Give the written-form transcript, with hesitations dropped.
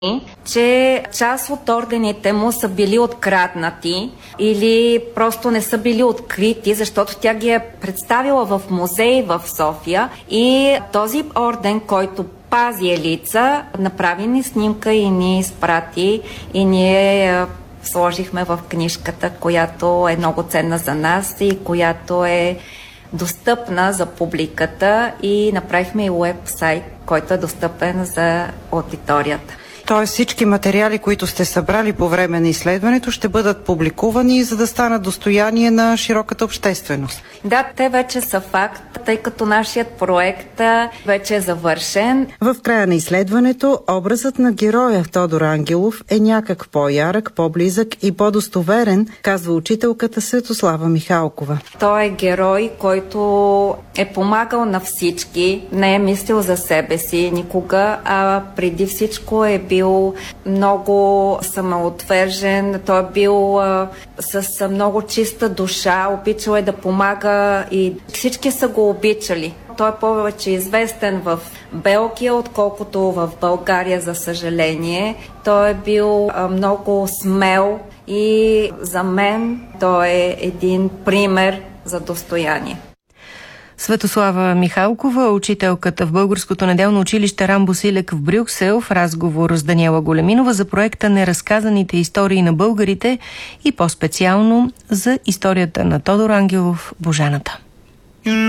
че част от ордените му са били откраднати или просто не са били открити, защото тя ги е представила в музей в София и този орден, който пази Елица, направи ни снимка и ни изпрати и ние сложихме в книжката, която е много ценна за нас и която е достъпна за публиката, и направихме и уебсайт, който е достъпен за аудиторията. Тоест всички материали, които сте събрали по време на изследването, ще бъдат публикувани, за да станат достояние на широката общественост. Да, те вече са факт, тъй като нашият проект вече е завършен. В края на изследването образът на героя Тодор Ангелов е някак по-ярък, по-близък и по-достоверен, казва учителката Светослава Михалкова. Той е герой, който е помагал на всички, не е мислил за себе си никога, а преди всичко е бил много самоотвержен, той е бил с много чиста душа, обичал е да помага и всички са го обичали. Той е повече известен в Белгия, отколкото в България, за съжаление. Той е бил много смел и за мен той е един пример за достояние. Светослава Михалкова, учителката в Българското неделно училище Рамбо Силек в Брюксел, в разговор с Даниела Големинова за проекта "Неразказаните истории на българите" и по-специално за историята на Тодор Ангелов, Божаната.